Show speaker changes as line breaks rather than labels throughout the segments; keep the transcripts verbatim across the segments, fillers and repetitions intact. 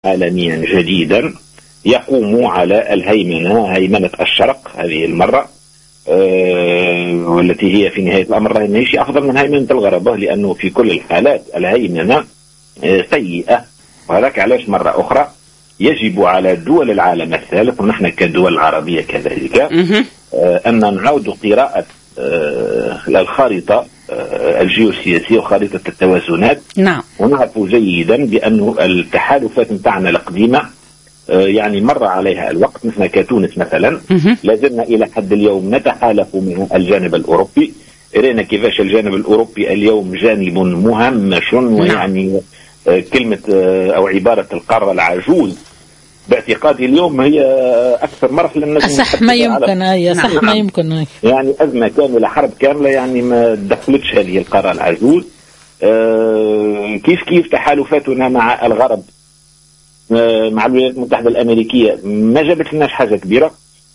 عالميا جديدا يقوم على الهيمنة، هيمنة الشرق هذه المرة، أه والتي هي في نهاية الأمر ما هي أفضل من هيمنة الغرب، لأنه في كل الحالات الهيمنة أه سيئة. وهذاك علاش مرة أخرى يجب على دول العالم الثالث ونحن كدول عربية كذلك أه أن نعود قراءة أه الخارطة أه الجيوسياسية وخارطة التوازنات.
نعم.
ونعرف جيدا بأن التحالفات متاعنا القديمة يعني مر عليها الوقت. نحن كتونس مثلا لازلنا إلى حد اليوم نتحالف مع الجانب الأوروبي. رأينا كيفاش الجانب الأوروبي اليوم جانب مهمش، ويعني كلمة أو عبارة القارة العجوز باعتقادي اليوم هي أكثر مرحلة
صح ما يمكن هي صح نعم. ما يمكن هي. يعني
أزمة كاملة، حرب كاملة، يعني ما دخلتش هذه القارة العجوز. كيف كيف تحالفاتنا مع الغرب مع الولايات المتحدة الأمريكية ما جابت لناش حاجة كبيرة.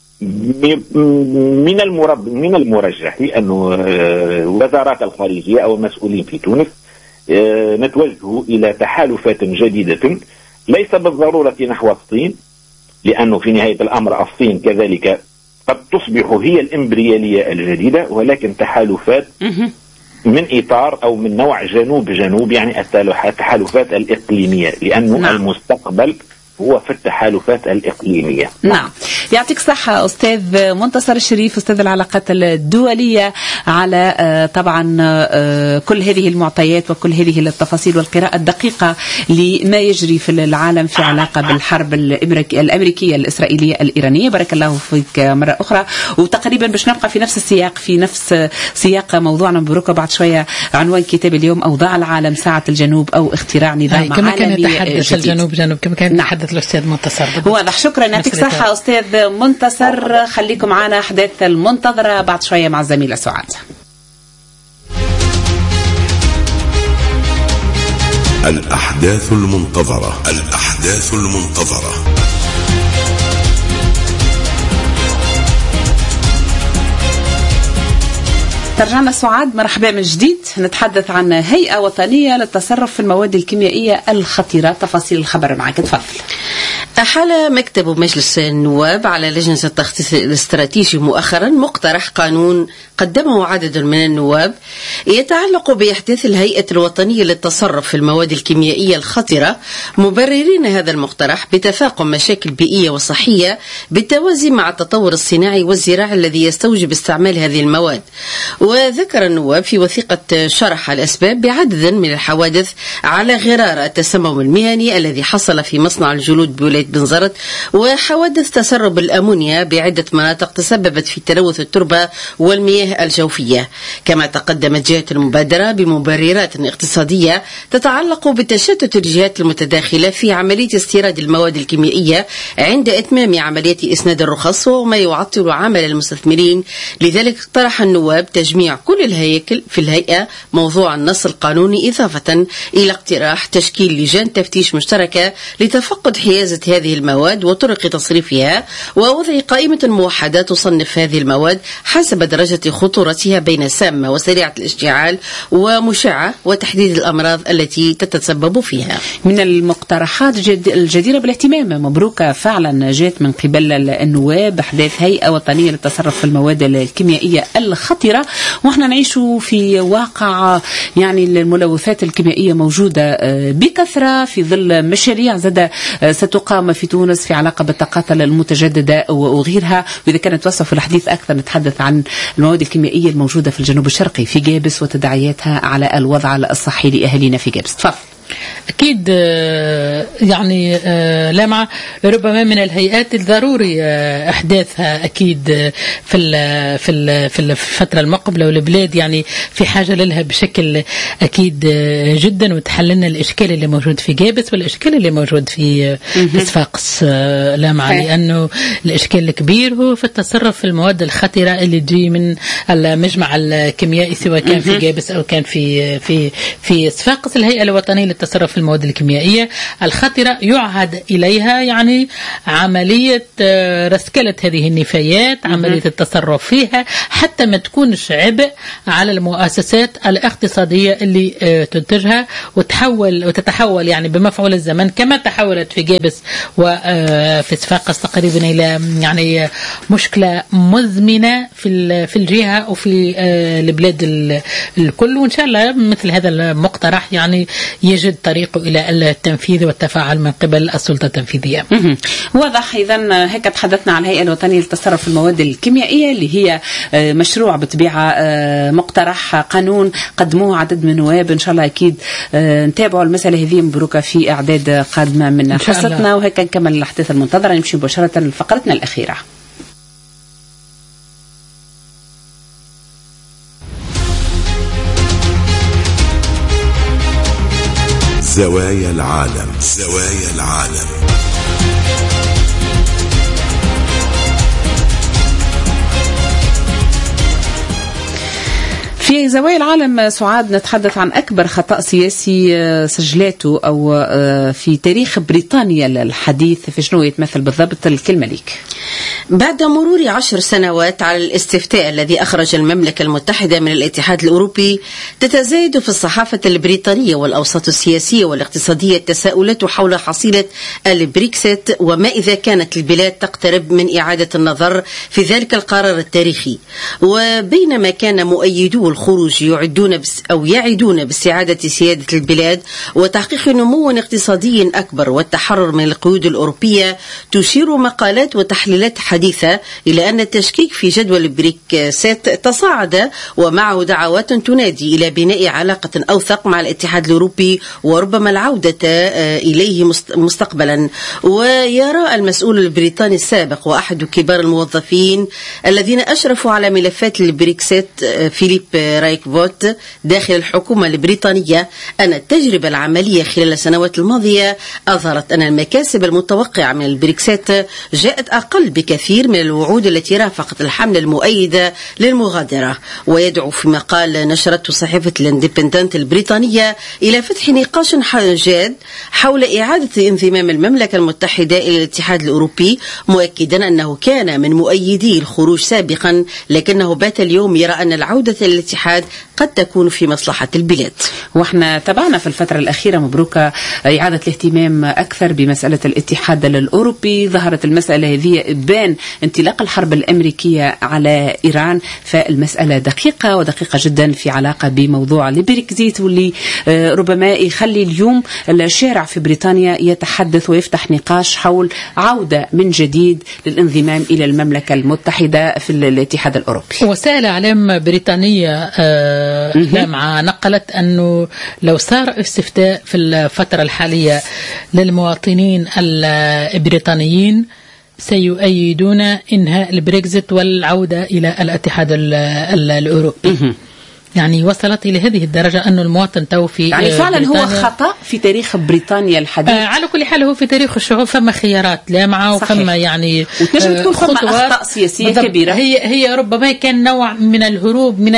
من المرب من المرجح أن وزارات الخارجية أو المسؤولين في تونس نتوجه إلى تحالفات جديدة، ليس بالضرورة نحو الصين، لأنه في نهاية الأمر الصين كذلك قد تصبح هي الإمبريالية الجديدة، ولكن تحالفات من إطار أو من نوع جنوب جنوب، يعني التحالفات الإقليمية، لأنه نعم. المستقبل هو في التحالفات الإقليمية.
نعم. يعطيك الصحة أستاذ منتصر الشريف، أستاذ العلاقات الدولية، على طبعا كل هذه المعطيات وكل هذه التفاصيل والقراءة الدقيقة لما يجري في العالم في علاقة بالحرب الأمريكية الإسرائيلية الإيرانية. بارك الله فيك مرة أخرى. وتقريبا باش نبقى في نفس السياق في نفس سياق موضوعنا بروكا بعد شوية. عنوان كتاب اليوم أوضاع العالم ساعة الجنوب أو اختراع نظام
كما
عالمي
كان يتحدث الجنوب جنوب كما كان يتحدث الأستاذ منتصر.
واضح. شكرا. يعطيك الصحة أستاذ منتصر. خليكم معنا أحداث المنتظرة بعد شوية مع الزميلة سعاد.
الأحداث المنتظرة الأحداث المنتظرة
ترجعنا سعاد، مرحبا من جديد. نتحدث عن هيئة وطنية للتصرف في المواد الكيميائية الخطيرة. تفاصيل الخبر معك، تفضل.
أحال مكتب مجلس النواب على لجنة التخطيط الاستراتيجي مؤخرا مقترح قانون قدمه عدد من النواب يتعلق بإحداث الهيئة الوطنية للتصرف في المواد الكيميائية الخطرة، مبررين هذا المقترح بتفاقم مشاكل بيئية وصحية بالتوازي مع التطور الصناعي والزراعي الذي يستوجب استعمال هذه المواد. وذكر النواب في وثيقة شرح الأسباب بعدد من الحوادث على غرار التسمم المهني الذي حصل في مصنع الجلود بولاية بنزرت، وحوادث تسرب الأمونيا بعدة مناطق تسببت في تلوث التربة والمياه الجوفية. كما تقدمت جهة المبادرة بمبررات اقتصادية تتعلق بتشتت الجهات المتداخلة في عملية استيراد المواد الكيميائية عند إتمام عملية إسناد الرخص وما يعطل عمل المستثمرين. لذلك اقترح النواب تجميع كل الهيكل في الهيئة موضوع النص القانوني، إضافة إلى اقتراح تشكيل لجان تفتيش مشتركة لتفقد حيازة هذه المواد وطرق تصريفها، ووضع قائمة موحدة تصنف هذه المواد حسب درجة خطورتها بين سامة وسريعة الاشتعال ومشعة، وتحديد الأمراض التي تتسبب فيها.
من المقترحات الجديرة بالاهتمام. مبروكة فعلا جاءت من قبل النواب أحداث هيئة وطنية للتصرف في المواد الكيميائية الخطرة. ونحن نعيش في واقع يعني الملوثات الكيميائية موجودة بكثرة في ظل مشاريع زاد ستقام في تونس في علاقة بالطاقات المتجددة وغيرها. وإذا كانت توسع في الحديث أكثر نتحدث عن المواد الكيميائية الموجودة في الجنوب الشرقي في جابس وتداعياتها على الوضع الصحي لأهالينا في جابس. تفضل.
أكيد يعني لمع ربما من الهيئات الضروري إحداثها أكيد في في في الفترة المقبلة، والبلاد يعني في حاجة لها بشكل أكيد جدا، وتحللنا الإشكال اللي موجود في جابس والإشكال اللي موجود في صفاقس لمع، لأنه الإشكال الكبير هو في التصرف في المواد الخطرة اللي تجي من المجمع الكيميائي سواء كان في جابس أو كان في في في صفاقس. الهيئة الوطنية التصرف في المواد الكيميائية الخطرة يعهد إليها يعني عملية رسكلة هذه النفايات، عملية التصرف فيها حتى ما تكونش عبء على المؤسسات الاقتصادية اللي تنتجها وتحول وتتحول يعني بمفعول الزمن كما تحولت في جابس وفي صفاقس تقريبا إلى يعني مشكلة مزمنة في في الجهة وفي البلاد الكل. وإن شاء الله مثل هذا المقترح يعني يجد طريقه إلى التنفيذ والتفاعل من قبل السلطة التنفيذية.
واضح. إذن هيك تحدثنا عن الهيئة الوطنية للتصرف في المواد الكيميائية اللي هي مشروع بطبيعة مقترح قانون قدموه عدد من النواب. إن شاء الله أكيد نتابعوا المسألة هذه مبروكة في إعداد قادمة من حصتنا. وهيك نكمل الأحداث المنتظرة، نمشي مباشرة لفقرتنا الأخيرة.
زوايا العالم. زوايا العالم.
في زوايا العالم سعاد نتحدث عن أكبر خطأ سياسي سجلاته أو في تاريخ بريطانيا الحديث. في شنو يتمثل بالضبط؟ الكلمة ليك.
بعد مرور عشر سنوات على الاستفتاء الذي أخرج المملكة المتحدة من الاتحاد الأوروبي، تتزايد في الصحافة البريطانية والأوساط السياسية والاقتصادية التساؤلات حول حصيلة البريكسيت وما إذا كانت البلاد تقترب من إعادة النظر في ذلك القرار التاريخي. وبينما كان مؤيدو الخروج يعدون بس أو يعدون باستعادة سيادة البلاد وتحقيق نمو اقتصادي أكبر والتحرر من القيود الأوروبية، تشير مقالات وتحليلات حديثة إلى أن التشكيك في جدول البريكسيت تصاعد، ومعه دعوات تنادي إلى بناء علاقة أوثق مع الاتحاد الأوروبي وربما العودة إليه مستقبلا. ويرى المسؤول البريطاني السابق وأحد كبار الموظفين الذين أشرفوا على ملفات البريكسيت فيليب رايكفوت داخل الحكومة البريطانية أن التجربة العملية خلال السنوات الماضية أظهرت أن المكاسب المتوقعة من البريكسيت جاءت أقل بكثير من الوعود التي رافقت الحملة المؤيدة للمغادرة. ويدعو في مقال نشرته صحيفة الاندبندنت البريطانية إلى فتح نقاش جاد حول إعادة انضمام المملكة المتحدة إلى الاتحاد الأوروبي، مؤكدا أنه كان من مؤيدي الخروج سابقا لكنه بات اليوم يرى أن العودة إلى الاتحاد قد تكون في مصلحة البلاد.
واحنا تابعنا في الفترة الأخيرة مبروكة إعادة الاهتمام أكثر بمسألة الاتحاد الأوروبي. ظهرت المسألة هذه بين انطلاق الحرب الأمريكية على إيران، فالمسألة دقيقة ودقيقة جدا في علاقة بموضوع البريكزيت، واللي ربما يخلي اليوم الشارع في بريطانيا يتحدث ويفتح نقاش حول عودة من جديد للانضمام إلى المملكة المتحدة في الاتحاد الأوروبي.
وسائل إعلام بريطانية لامعة نقلت أنه لو صار استفتاء في الفترة الحالية للمواطنين البريطانيين سيؤيدون إنهاء البريكزيت والعودة إلى الاتحاد الأوروبي. يعني وصلت إلى هذه الدرجة أن المواطن تو في
يعني فعلا هو خطأ في تاريخ بريطانيا الحديث.
آه على كل حال هو في تاريخ الشعوب فما خيارات لامعة وفما يعني
وتنجم تكون فما أخطاء سياسية كبيرة.
هي هي ربما كان نوع من الهروب من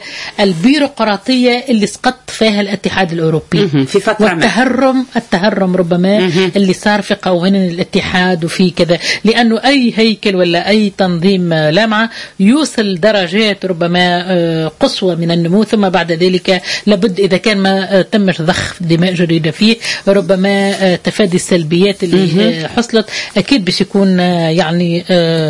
البيروقراطية اللي سقط فيها الاتحاد الأوروبي
في فترة
والتهرم ما. التهرم ربما مه. اللي صار في قوانين الاتحاد وفي كذا، لأنه أي هيكل ولا أي تنظيم لامعة يوصل درجات ربما قصوى من النمو، ثم بعد ذلك لابد إذا كان ما تمش ضخ دماء جديدة فيه ربما تفادي السلبيات اللي حصلت أكيد باش يكون يعني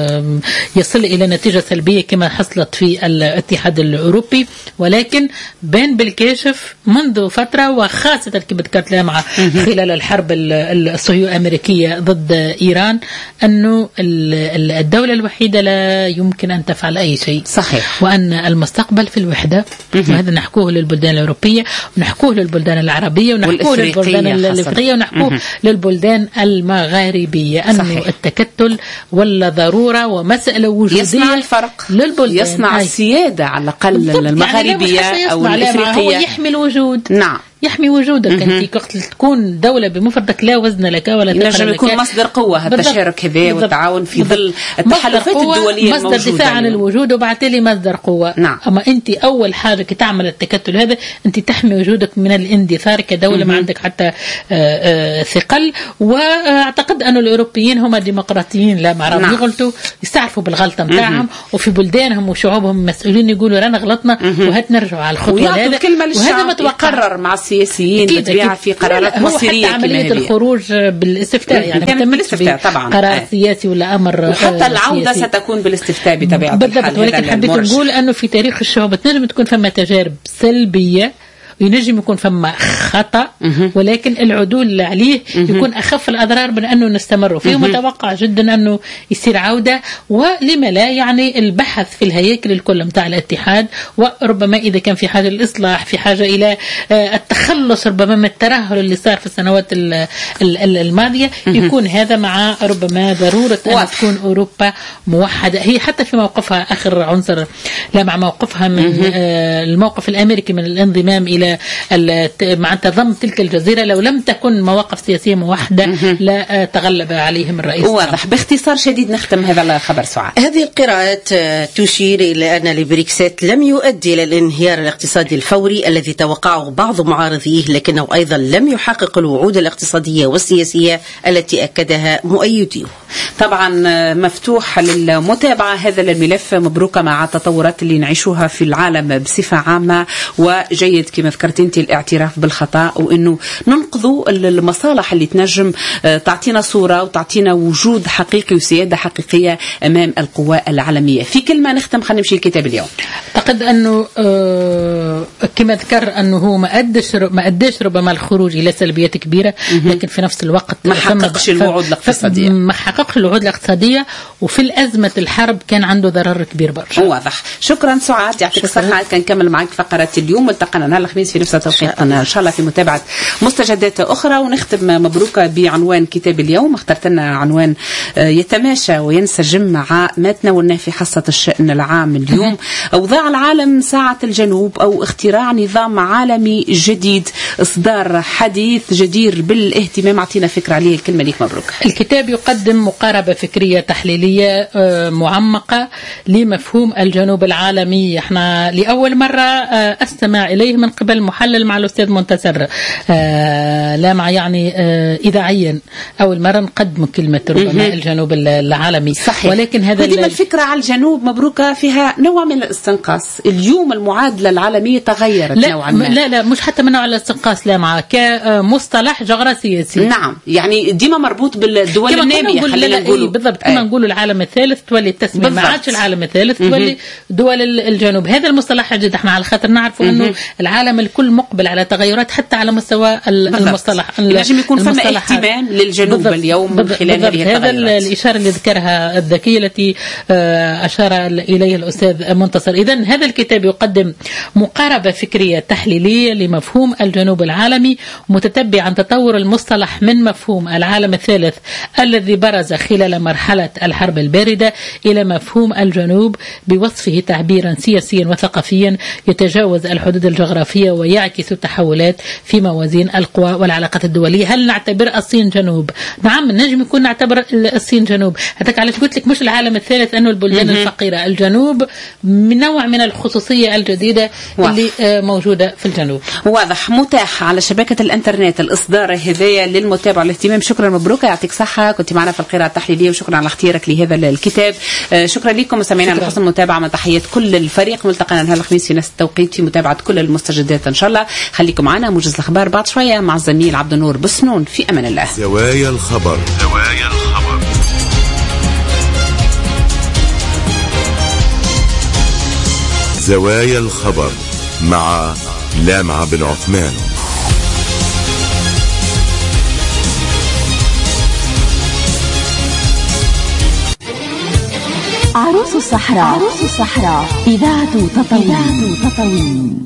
يصل إلى نتيجة سلبية كما حصلت في الاتحاد الأوروبي. ولكن بين بالكاشف منذ فترة وخاصة كما ذكرت لامعة خلال الحرب الصهيو أمريكية ضد إيران أنه الدولة الوحيدة لا يمكن أن تفعل أي شيء.
صحيح.
وأن المستقبل في الوحدة، وهذا نحكوه للبلدان الأوروبية ونحكوه للبلدان العربية ونحكوه للبلدان الأفريقية ونحكوه للبلدان المغاربية، أنه التكتل ولا ضرورة ومسألة وجودية
يصنع الفرق
للبلدان،
يصنع السيادة على الأقل المغاربية
يعني
أو الأفريقية،
هو يحمي الوجود.
نعم.
يحمي وجودك. انت وقت تكون دوله بمفردك لا وزن لك ولا ثقل لك،
ينجم يكون مصدر قوه هذا التشارك هذا والتعاون في ظل التحالفات الدوليه
الموجوده، مصدر دفاع عن الوجود وبعتالي مصدر قوه.
نعم.
اما انت اول حاجه كي تعمل التكتل هذا انت تحمي وجودك من الاندثار كدوله ما عندك حتى ثقل. واعتقد ان الاوروبيين هم ديمقراطيين لا معرفة. نعم. يغلطوا يستعرفوا بالغلطه نتاعهم وفي بلدانهم وشعوبهم مسؤولين يقولوا رانا غلطنا وهات نرجعوا على الخطوه هذا،
وهذا ما يقرر مع السياسيين بطبيعه في قرارات مصيريه.
حتى عمليه الخروج بالاستفتاء يعني
كانت بالاستفتاء طبعا
قرار آه. سياسي ولا امر،
وحتى العوده سياسي. ستكون بالاستفتاء بطبيعه الحال.
ولكن حبيت نقول انه في تاريخ الشعوب تنجم تكون فما تجارب سلبيه وينجم يكون فما خطأ، ولكن العدول اللي عليه يكون أخف الأضرار من أنه نستمر فيه. متوقع جدا أنه يصير عودة، ولما لا يعني البحث في الهياكل الكل متاع الاتحاد، وربما إذا كان في حاجة للإصلاح في حاجة إلى التخلص ربما من الترهل اللي صار في السنوات الماضية، يكون هذا مع ربما ضرورة أن تكون أوروبا موحدة. هي حتى في موقفها آخر عنصر لا مع موقفها من الموقف الأمريكي من الانضمام إلى مع تضم تلك الجزيرة، لو لم تكن مواقف سياسية موحدة لا تغلب عليهم الرئيس.
واضح. باختصار شديد نختم هذا الخبر سعاد.
هذه القراءات تشير إلى أن البريكسات لم يؤدي إلى الانهيار الاقتصادي الفوري الذي توقعه بعض معارضيه، لكنه أيضا لم يحقق الوعود الاقتصادية والسياسية التي أكدها مؤيديه.
طبعا مفتوح للمتابعة هذا الملف. مبروك مع التطورات اللي نعيشوها في العالم بصفة عامة، وجيد كما ذكرت انت الاعتراف بالخطأ وانه ننقذوا المصالح اللي تنجم تعطينا صورة وتعطينا وجود حقيقي وسيادة حقيقية امام القوى العالمية. في كلمة نختم خلينا نمشي الكتاب اليوم.
اعتقد انه آه كما ذكر انه هو ما ادش ما ادش ربما الخروج الى سلبيات كبيرة، لكن في نفس الوقت
ما حققش الوعود الاقتصادية
ما حققش الوعود الاقتصادية، وفي الأزمة الحرب كان عنده ضرر كبير برشا.
واضح. شكرا سعاد، يعطيك الصحة. كنكمل معك فقرات اليوم، التقينا نهار الخميس في نفس التوقيت ان شاء الله في متابعة مستجدات اخرى. ونختم مبروك بعنوان كتاب اليوم. اخترت لنا عنوان يتماشى وينسجم مع ما تناولناه في حصة الشأن العام اليوم، اوضاع العالم ساعة الجنوب او اختراع نظام عالمي جديد، اصدار حديث جدير بالاهتمام. اعطينا فكرة عليه. الكلمة ليك مبروك.
الكتاب يقدم مقاربة فكرية تحليلية معمقة لمفهوم الجنوب العالمي. احنا لأول مرة أستمع إليه من قبل محلل مع الأستاذ منتصر لا مع يعني إذاعيا. أول مرة نقدم كلمة ربما الجنوب العالمي.
صحيح.
ولكن هذا
وديما الفكرة على الجنوب مبروك فيها نوع من الاستنقاص. اليوم المعادلة العالمية تغيرت
لا
نوعا ما.
لا لا مش حتى من نوع الاستنقاص، لا مع كمصطلح جغرافيسي.
نعم، يعني ديما مربوط بالدول النامية. خلينا نقول
بالضبط كما نقولوا العالم الثالث تولي التسمية ما عادش العالم الثالث تولي دول الجنوب. هذا المصطلح جديد. احنا على خاطر نعرفوا انه العالم الكل مقبل على تغيرات حتى على مستوى المصطلح.
لازم يكون فما اهتمام للجنوب بالضبط. اليوم من خلال هذه
هذا الإشارة اللي ذكرها الذكية التي أشار إليها الأستاذ منتصر. إذن هذا الكتاب يقدم مقاربة فكرية تحليلية لمفهوم الجنوب العالمي، متتبعا تطور المصطلح من مفهوم العالم الثالث الذي برز خلال مرحلة الحرب الباردة إلى مفهوم الجنوب بوصفه تعبيرا سياسيا وثقافيا يتجاوز الحدود الجغرافية ويعكس التحولات في موازين القوى والعلاقات الدولية. هل نعتبر الصين جنوب؟ نعم، نجم يكون نعتبر الصين جنوب. هذاك علاش قلت لك مش العالم الثالث أنه البلدان الفقيرة. الجنوب من نوع من الخصوصية الجديدة واضح. اللي موجودة في الجنوب.
واضح. متاح على شبكة الانترنت الإصدار هذايا للمتابعة والاهتمام. شكرا مبروك، يعطيك صحة. كنت معنا في القراءة التحليلية، وشكرا على اختيارك لهذا الكتاب. شكرا لكم مستمعينا على حسن المتابعة. مع تحيات كل الفريق، ملتقينا نهار الخميس في نفس التوقيت في متابعة كل المستجدات إن شاء الله. خليكم معنا. موجز الأخبار بعد شوية مع الزميل عبد النور بسنون. في أمان الله.
زوايا الخبر. زوايا الخبر. زوايا الخبر مع لامع بن عثمان.
عروس الصحراء. عروس الصحراء. إذاعة تطاوين. تطاوين.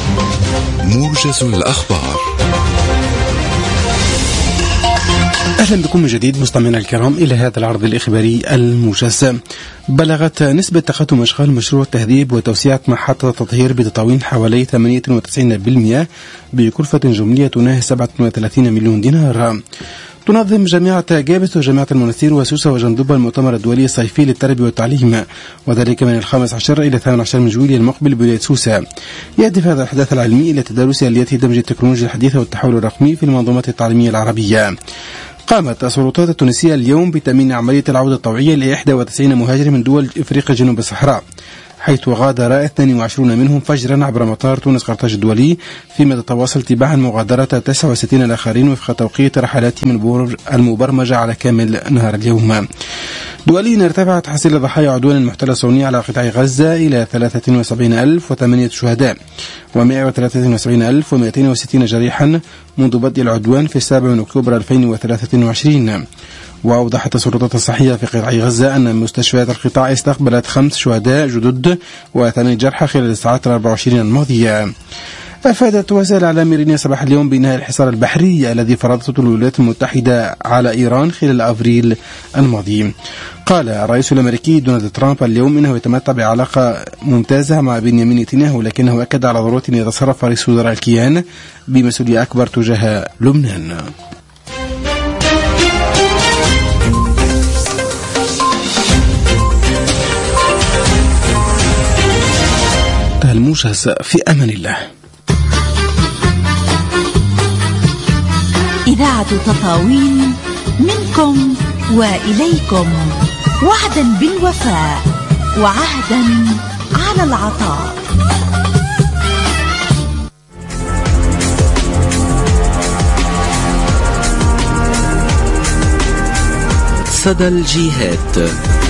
موجز الأخبار.
أهلا بكم من جديد مستمعينا الكرام إلى هذا العرض الإخباري الموجز. بلغت نسبة تختم أشغال مشروع تهذيب وتوسعة محطة تطهير بتطاوين حوالي ثمانية وتسعين بالمئة بكلفة جملية تناهز سبعة وثلاثين مليون دينار. تنظم جامعة جابس وجامعة المنستير وسوسة وجندوبة المؤتمر الدولي الصيفي للتربية والتعليم، وذلك من الخامس عشر إلى الثامن عشر من جويلية المقبل بولاية سوسة. يهدف هذا الحدث العلمي إلى تدارس آليات دمج التكنولوجيا الحديثة والتحول الرقمي في المنظومات التعليمية العربية. قامت السلطات التونسية اليوم بتأمين عملية العودة الطوعية ل إحدى وتسعين مهاجر من دول إفريقيا جنوب الصحراء، حيث غادر اثنين وعشرين منهم فجرا عبر مطار تونس قرطاج الدولي، فيما تتواصل تباعا مغادرة تسعة وستين الآخرين وفق توقيت رحلاتهم المبرمجة على كامل نهار اليوم. دوليا ارتفعت حصيلة ضحايا عدوان المحتل الصهيوني على قطاع غزة إلى ثلاثة وسبعين ألف وثمانية شهداء ومئة وثلاثة وسبعين ألف ومئتين وستين جريحا منذ بدء العدوان في السابع من أكتوبر ألفين وثلاثة وعشرين. وأوضحت السلطات الصحية في قطاع غزة أن مستشفيات القطاع استقبلت خمس شهداء جدد وثمانية جرحى خلال الساعات الأربع وعشرين الماضية. أفادت وسائل الإعلام إيرانية صباح اليوم بإنهاء الحصار البحري الذي فرضته الولايات المتحدة على إيران خلال أفريل الماضي. قال الرئيس الأمريكي دونالد ترامب اليوم إنه يتمتع بعلاقة ممتازة مع بنيامين نتنياهو، لكنه أكد على ضرورة أن يتصرف رئيس وزراء الكيان بمسؤولية أكبر تجاه لبنان. الموجز في أمان الله.
إذاعة تطاوين منكم وإليكم، وعدا بالوفاء وعهدا على العطاء.
صدى الجهات.